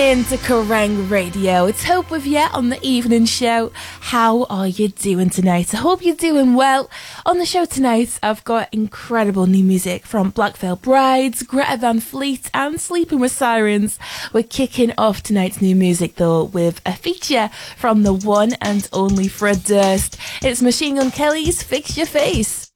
Into Kerrang Radio. It's Hope with you on the evening show. How are you doing tonight? I hope you're doing well. On the show tonight, I've got incredible new music from Black Veil Brides, Greta Van Fleet and Sleeping with Sirens. We're kicking off tonight's new music though with a feature from the one and only Fred Durst. It's Machine Gun Kelly's Fix Your Face.